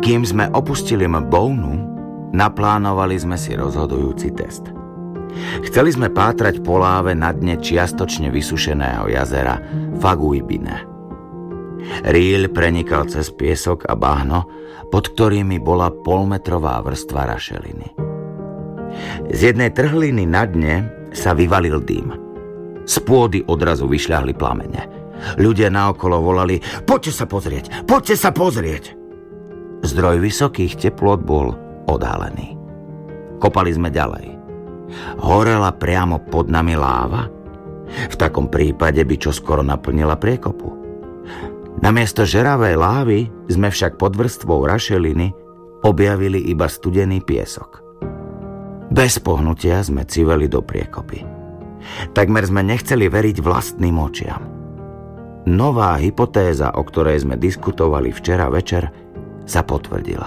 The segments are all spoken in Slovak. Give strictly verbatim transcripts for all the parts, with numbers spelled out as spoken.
Kým sme opustili Mbonu, naplánovali sme si rozhodujúci test. Chceli sme pátrať po láve na dne čiastočne vysušeného jazera Faguibine. Rýl prenikal cez piesok a bahno, pod ktorými bola polmetrová vrstva rašeliny. Z jednej trhliny na dne sa vyvalil dym. Z pôdy odrazu vyšľahli plamene. Ľudia naokolo volali: poďte sa pozrieť, poďte sa pozrieť. Zdroj vysokých teplôt bol odhalený. Kopali sme ďalej. Horela priamo pod nami láva? V takom prípade by čoskoro naplnila priekopu. Namiesto žeravej lávy sme však pod vrstvou rašeliny objavili iba studený piesok. Bez pohnutia sme civeli do priekopy. Takmer sme nechceli veriť vlastným očiam. Nová hypotéza, o ktorej sme diskutovali včera večer, sa potvrdila.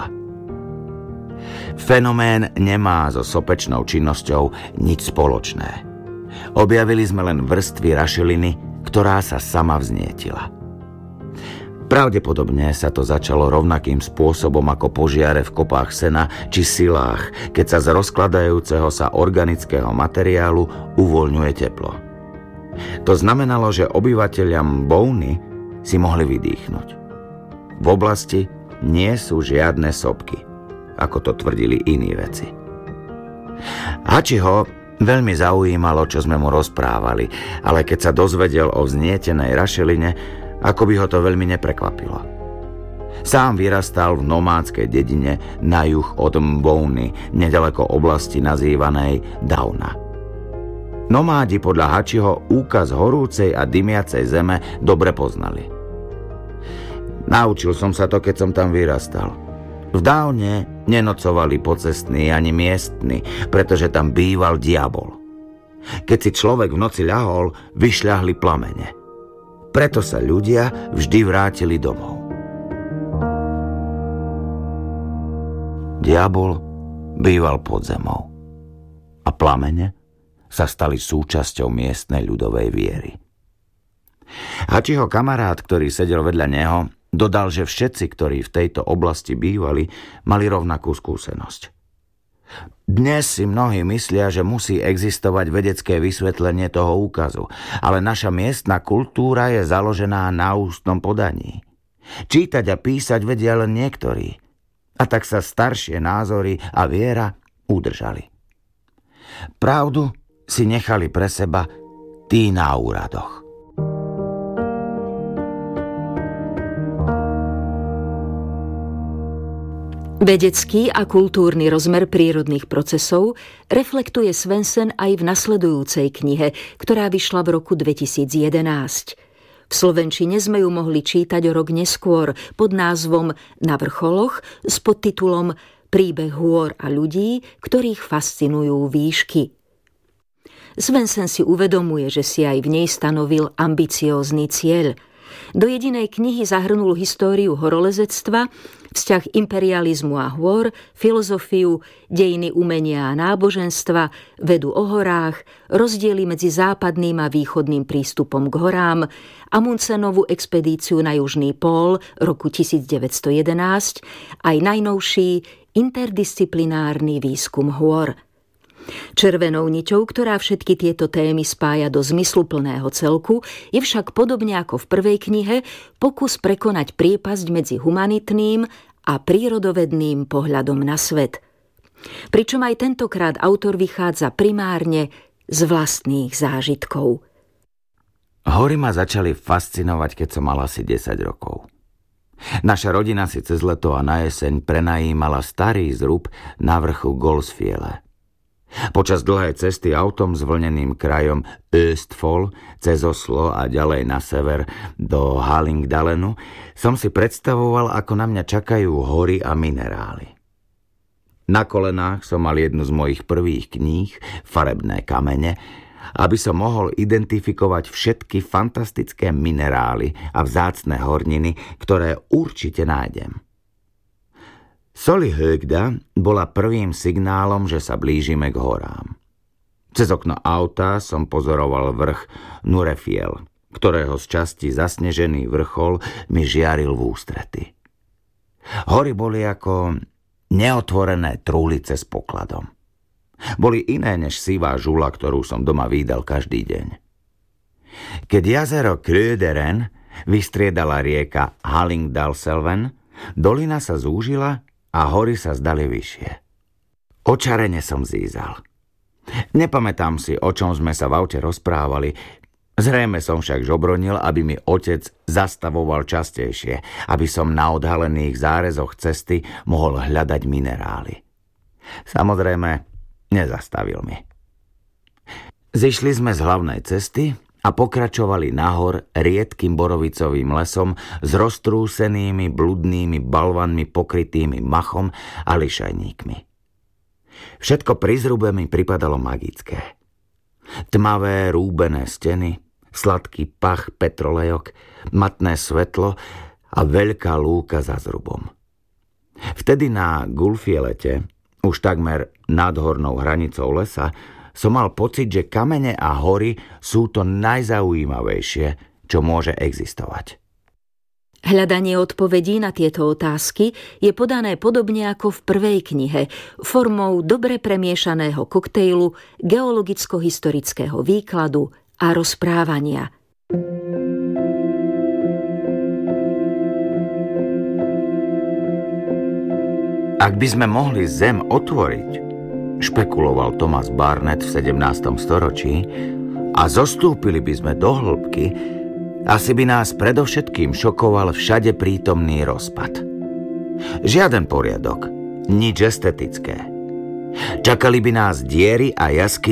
Fenomén nemá so sopečnou činnosťou nič spoločné. Objavili sme len vrstvy rašeliny, ktorá sa sama vznietila. Pravdepodobne sa to začalo rovnakým spôsobom ako požiare v kopách sena či silách, keď sa z rozkladajúceho sa organického materiálu uvoľňuje teplo. To znamenalo, že obyvatelia Mbony si mohli vydýchnuť. V oblasti nie sú žiadne sopky, ako to tvrdili iní vedci. Hachiho veľmi zaujímalo, čo sme mu rozprávali, ale keď sa dozvedel o vznietenej rašeline, ako by ho to veľmi neprekvapilo. Sám vyrastal v nomádskej dedine na juh od Mbony, nedaleko oblasti nazývanej Dauna. Nomádi podľa Hachiho úkaz horúcej a dymiacej zeme dobre poznali. Naučil som sa to, keď som tam vyrastal. V Daune nenocovali pocestní ani miestni, pretože tam býval diabol. Keď si človek v noci ľahol, vyšľahli plamene. Preto sa ľudia vždy vrátili domov. Diabol býval pod zemou a plamene sa stali súčasťou miestnej ľudovej viery. Hachiho kamarát, ktorý sedel vedľa neho, dodal, že všetci, ktorí v tejto oblasti bývali, mali rovnakú skúsenosť. Dnes si mnohí myslia, že musí existovať vedecké vysvetlenie toho úkazu, ale naša miestna kultúra je založená na ústnom podaní. Čítať a písať vedia len niektorí, a tak sa staršie názory a viera udržali. Pravdu si nechali pre seba tí na úradoch. Vedecký a kultúrny rozmer prírodných procesov reflektuje Svensson aj v nasledujúcej knihe, ktorá vyšla v roku dvetisíc jedenásť. V slovenčine sme ju mohli čítať o rok neskôr pod názvom Na vrcholoch s podtitulom Príbeh hôr a ľudí, ktorých fascinujú výšky. Svensson si uvedomuje, že si aj v nej stanovil ambiciózny cieľ. Do jedinej knihy zahrnul históriu horolezectva, vzťah imperializmu a hôr, filozofiu, dejiny umenia a náboženstva, vedu o horách, rozdiely medzi západným a východným prístupom k horám, Amundsenovú expedíciu na južný pól roku devätnásť jedenásť, aj najnovší interdisciplinárny výskum hôr. Červenou niťou, ktorá všetky tieto témy spája do zmysluplného celku, je však podobne ako v prvej knihe pokus prekonať priepasť medzi humanitným a prírodovedným pohľadom na svet. Pričom aj tentokrát autor vychádza primárne z vlastných zážitkov. Hory ma začali fascinovať, keď som mal asi desať rokov. Naša rodina si cez leto a na jeseň prenajímala starý zrub na vrchu Golsfiele. Počas dlhej cesty autom s vlneným krajom Østfold cez Oslo a ďalej na sever do Hallingdalenu som si predstavoval, ako na mňa čakajú hory a minerály. Na kolenách som mal jednu z mojich prvých kníh, Farebné kamene, aby som mohol identifikovať všetky fantastické minerály a vzácne horniny, ktoré určite nájdem. Solihögda bola prvým signálom, že sa blížime k horám. Cez okno auta som pozoroval vrch Nurefiel, ktorého z časti zasnežený vrchol mi žiaril v ústrety. Hory boli ako neotvorené trúlice s pokladom. Boli iné než sivá žula, ktorú som doma vídal každý deň. Keď jazero Kröderen vystriedala rieka Hallingdalselven, dolina sa zúžila a hory sa zdali vyššie. Očarene som zízal. Nepamätám si, o čom sme sa v aute rozprávali. Zrejme som však žobronil, aby mi otec zastavoval častejšie, aby som na odhalených zárezoch cesty mohol hľadať minerály. Samozrejme, nezastavil mi. Zišli sme z hlavnej cesty a pokračovali nahor riedkým borovicovým lesom s roztrúsenými bludnými balvanmi pokrytými machom a lišajníkmi. Všetko pri zrube mi pripadalo magické. Tmavé rúbené steny, sladký pach petrolejok, matné svetlo a veľká lúka za zrubom. Vtedy na Gulfielete, už takmer nad hornou hranicou lesa, som mal pocit, že kamene a hory sú to najzaujímavejšie, čo môže existovať. Hľadanie odpovedí na tieto otázky je podané podobne ako v prvej knihe, formou dobre premiešaného koktejlu geologicko-historického výkladu a rozprávania. Ak by sme mohli Zem otvoriť, špekuloval Thomas Barnett v sedemnástom storočí, a zostúpili by sme do hĺbky, asi by nás predovšetkým šokoval všade prítomný rozpad. Žiaden poriadok, nič estetické. Čakali by nás diery a jaskyne